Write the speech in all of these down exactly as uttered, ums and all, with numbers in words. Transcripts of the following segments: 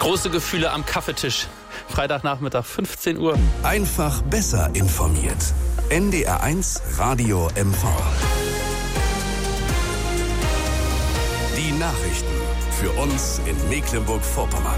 Große Gefühle am Kaffeetisch. Freitagnachmittag, fünfzehn Uhr. Einfach besser informiert. N D R eins Radio M V. Die Nachrichten für uns in Mecklenburg-Vorpommern.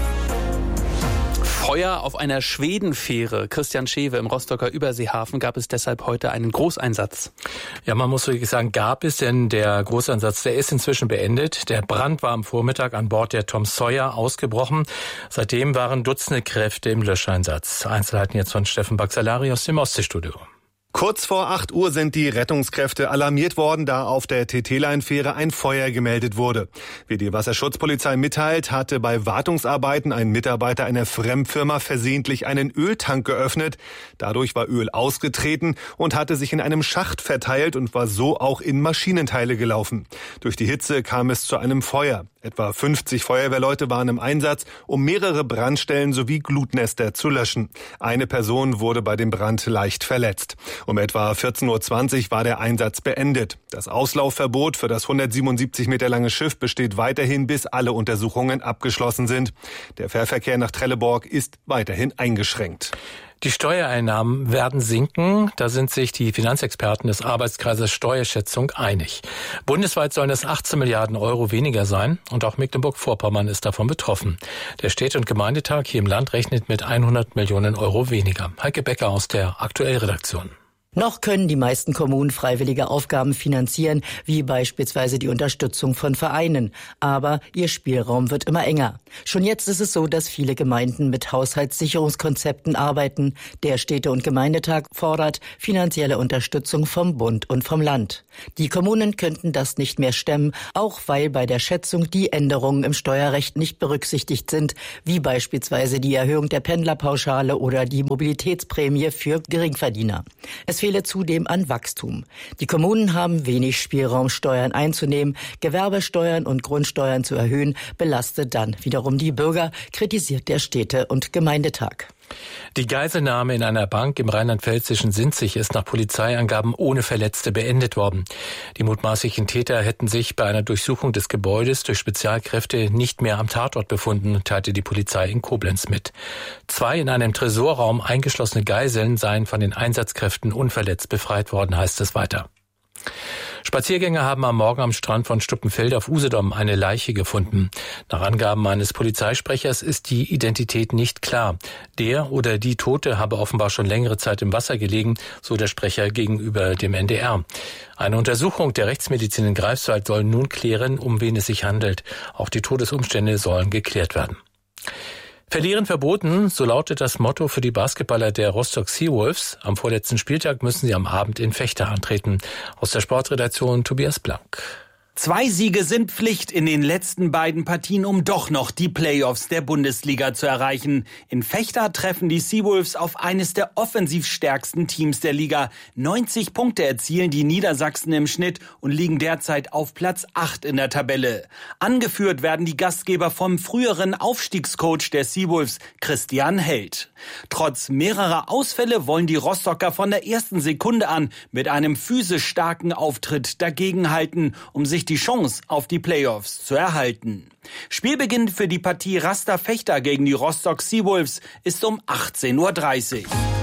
Feuer auf einer Schwedenfähre. Christian Schewe im Rostocker Überseehafen gab es deshalb heute einen Großeinsatz. Ja, man muss wirklich sagen, gab es, denn der Großeinsatz, der ist inzwischen beendet. Der Brand war am Vormittag an Bord der Tom Sawyer ausgebrochen. Seitdem waren Dutzende Kräfte im Löscheinsatz. Einzelheiten jetzt von Steffen Baxalari aus dem Ostseestudio. Kurz vor acht Uhr sind die Rettungskräfte alarmiert worden, da auf der T T-Line-Fähre ein Feuer gemeldet wurde. Wie die Wasserschutzpolizei mitteilt, hatte bei Wartungsarbeiten ein Mitarbeiter einer Fremdfirma versehentlich einen Öltank geöffnet. Dadurch war Öl ausgetreten und hatte sich in einem Schacht verteilt und war so auch in Maschinenteile gelaufen. Durch die Hitze kam es zu einem Feuer. Etwa fünfzig Feuerwehrleute waren im Einsatz, um mehrere Brandstellen sowie Glutnester zu löschen. Eine Person wurde bei dem Brand leicht verletzt. Um etwa vierzehn Uhr zwanzig war der Einsatz beendet. Das Auslaufverbot für das hundertsiebenundsiebzig Meter lange Schiff besteht weiterhin, bis alle Untersuchungen abgeschlossen sind. Der Fährverkehr nach Trelleborg ist weiterhin eingeschränkt. Die Steuereinnahmen werden sinken. Da sind sich die Finanzexperten des Arbeitskreises Steuerschätzung einig. Bundesweit sollen es achtzehn Milliarden Euro weniger sein. Und auch Mecklenburg-Vorpommern ist davon betroffen. Der Städte- und Gemeindetag hier im Land rechnet mit hundert Millionen Euro weniger. Heike Becker aus der Aktuellredaktion. Noch können die meisten Kommunen freiwillige Aufgaben finanzieren, wie beispielsweise die Unterstützung von Vereinen. Aber ihr Spielraum wird immer enger. Schon jetzt ist es so, dass viele Gemeinden mit Haushaltssicherungskonzepten arbeiten. Der Städte- und Gemeindetag fordert finanzielle Unterstützung vom Bund und vom Land. Die Kommunen könnten das nicht mehr stemmen, auch weil bei der Schätzung die Änderungen im Steuerrecht nicht berücksichtigt sind, wie beispielsweise die Erhöhung der Pendlerpauschale oder die Mobilitätsprämie für Geringverdiener. Es fehle zudem an Wachstum. Die Kommunen haben wenig Spielraum, Steuern einzunehmen. Gewerbesteuern und Grundsteuern zu erhöhen, belastet dann wiederum die Bürger, kritisiert der Städte- und Gemeindetag. Die Geiselnahme in einer Bank im rheinland-pfälzischen Sinzig ist nach Polizeiangaben ohne Verletzte beendet worden. Die mutmaßlichen Täter hätten sich bei einer Durchsuchung des Gebäudes durch Spezialkräfte nicht mehr am Tatort befunden, teilte die Polizei in Koblenz mit. Zwei in einem Tresorraum eingeschlossene Geiseln seien von den Einsatzkräften unverletzt befreit worden, heißt es weiter. Spaziergänger haben am Morgen am Strand von Stuppenfeld auf Usedom eine Leiche gefunden. Nach Angaben eines Polizeisprechers ist die Identität nicht klar. Der oder die Tote habe offenbar schon längere Zeit im Wasser gelegen, so der Sprecher gegenüber dem N D R. Eine Untersuchung der Rechtsmedizin in Greifswald soll nun klären, um wen es sich handelt. Auch die Todesumstände sollen geklärt werden. Verlieren verboten, so lautet das Motto für die Basketballer der Rostock Seawolves. Am vorletzten Spieltag müssen sie am Abend in Vechta antreten. Aus der Sportredaktion Tobias Blank. Zwei Siege sind Pflicht in den letzten beiden Partien, um doch noch die Playoffs der Bundesliga zu erreichen. In Vechta treffen die Seawolves auf eines der offensiv stärksten Teams der Liga. neunzig Punkte erzielen die Niedersachsen im Schnitt und liegen derzeit auf Platz acht in der Tabelle. Angeführt werden die Gastgeber vom früheren Aufstiegscoach der Seawolves, Christian Held. Trotz mehrerer Ausfälle wollen die Rostocker von der ersten Sekunde an mit einem physisch starken Auftritt dagegenhalten, um sich die Chance auf die Playoffs zu erhalten. Spielbeginn für die Partie Rasta Vechta gegen die Rostock Seawolves ist um achtzehn Uhr dreißig.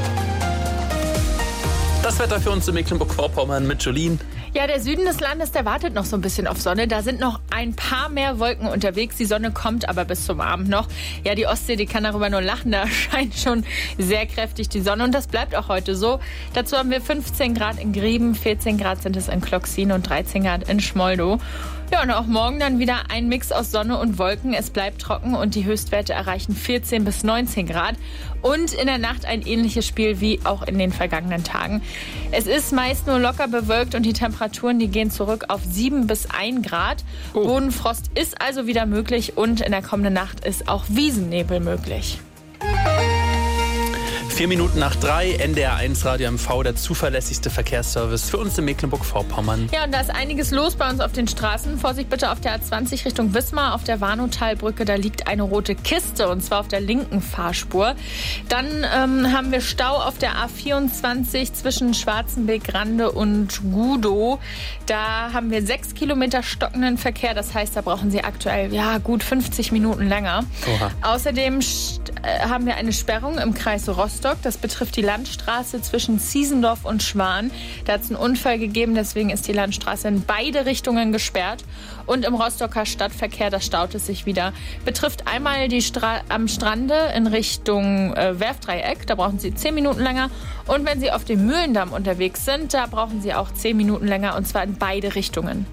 Das Wetter für uns in Mecklenburg-Vorpommern mit Jolien. Ja, der Süden des Landes, der wartet noch so ein bisschen auf Sonne. Da sind noch ein paar mehr Wolken unterwegs. Die Sonne kommt aber bis zum Abend noch. Ja, die Ostsee, die kann darüber nur lachen. Da scheint schon sehr kräftig die Sonne. Und das bleibt auch heute so. Dazu haben wir fünfzehn Grad in Grieben, vierzehn Grad sind es in Kloxin und dreizehn Grad in Schmoldow. Ja, und auch morgen dann wieder ein Mix aus Sonne und Wolken. Es bleibt trocken und die Höchstwerte erreichen vierzehn bis neunzehn Grad. Und in der Nacht ein ähnliches Spiel wie auch in den vergangenen Tagen. Es ist meist nur locker bewölkt und die Temperaturen, die gehen zurück auf sieben bis ein Grad. Oh. Bodenfrost ist also wieder möglich und in der kommenden Nacht ist auch Wiesennebel möglich. Vier Minuten nach drei, N D R eins Radio M V, der zuverlässigste Verkehrsservice für uns in Mecklenburg-Vorpommern. Ja, und da ist einiges los bei uns auf den Straßen. Vorsicht bitte auf der A zwanzig Richtung Wismar, auf der Warnow-Talbrücke, da liegt eine rote Kiste und zwar auf der linken Fahrspur. Dann ähm, haben wir Stau auf der A vierundzwanzig zwischen Schwarzenbeek-Rande und Gudow. Da haben wir sechs Kilometer stockenden Verkehr, das heißt, da brauchen Sie aktuell ja gut fünfzig Minuten länger. Oha. Außerdem äh, haben wir eine Sperrung im Kreis Rostock. Das betrifft die Landstraße zwischen Ziesendorf und Schwan. Da hat es einen Unfall gegeben, deswegen ist die Landstraße in beide Richtungen gesperrt. Und im Rostocker Stadtverkehr, da staut es sich wieder. Betrifft einmal die Stra- am Strande in Richtung äh, Werftdreieck. Da brauchen Sie zehn Minuten länger. Und wenn Sie auf dem Mühlendamm unterwegs sind, da brauchen Sie auch zehn Minuten länger. Und zwar in beide Richtungen.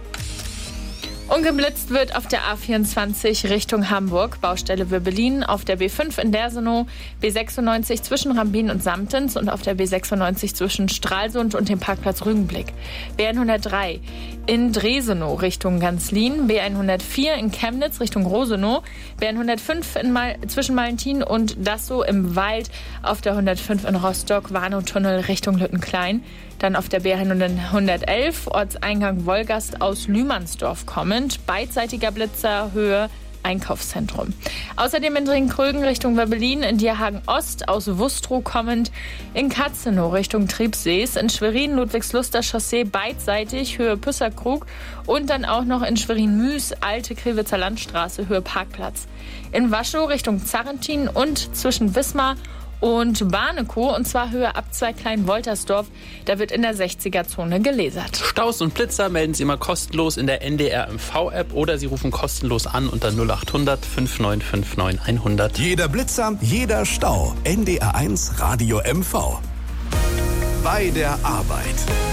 Ungeblitzt wird auf der A vierundzwanzig Richtung Hamburg, Baustelle Wirbelin, auf der B fünf in Dersenow, B sechsundneunzig zwischen Rambin und Samtens und auf der B sechsundneunzig zwischen Stralsund und dem Parkplatz Rügenblick. B hundertdrei in Dresenow Richtung Ganzlin, B hundertvier in Chemnitz Richtung Rosenow, B hundertfünf in Mal- zwischen Malentin und Dassow im Wald, auf der hundertfünf in Rostock, Warnow-Tunnel Richtung Lüttenklein. Dann auf der B hundertelf, Ortseingang Wolgast aus Lühmannsdorf kommend, beidseitiger Blitzer, Höhe Einkaufszentrum. Außerdem in Dringenkrögen Richtung Wirbelin, in Dierhagen Ost aus Wustrow kommend, in Katzenow Richtung Triebsees, in Schwerin Ludwigsluster Chaussee beidseitig, Höhe Püsserkrug und dann auch noch in Schwerin-Müs, Alte Krewitzer Landstraße, Höhe Parkplatz. In Waschow Richtung Zarrentin und zwischen Wismar und Barnekow, und zwar Höhe ab zwei Klein-Woltersdorf. Da wird in der sechziger-Zone gelasert. Staus und Blitzer melden Sie immer kostenlos in der N D R M V-App oder Sie rufen kostenlos an unter null acht hundert fünf neun fünf neun hundert. Jeder Blitzer, jeder Stau. N D R eins Radio M V. Bei der Arbeit.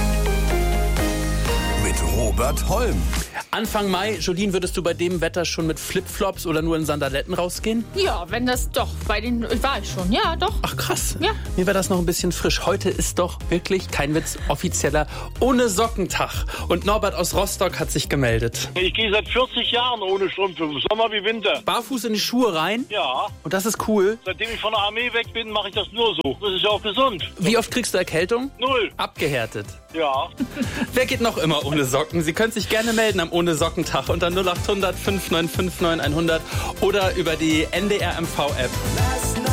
Mit Robert Holm. Anfang Mai, Jolien, würdest du bei dem Wetter schon mit Flipflops oder nur in Sandaletten rausgehen? Ja, wenn das doch, bei den war ich schon, ja doch. Ach krass, ja. Mir wäre das noch ein bisschen frisch. Heute ist doch wirklich, kein Witz, offizieller Ohne-Socken-Tag. Und Norbert aus Rostock hat sich gemeldet. Ich gehe seit vierzig Jahren ohne Strümpfe, Sommer wie Winter. Barfuß in die Schuhe rein? Ja. Und das ist cool? Seitdem ich von der Armee weg bin, mache ich das nur so. Das ist ja auch gesund. Wie oft kriegst du Erkältung? Null. Abgehärtet. Ja. Wer geht noch immer ohne Socken? Sie können sich gerne melden am Ohne-Socken-Tag unter null acht hundert fünf neun fünf neun hundert oder über die N D R M V-App.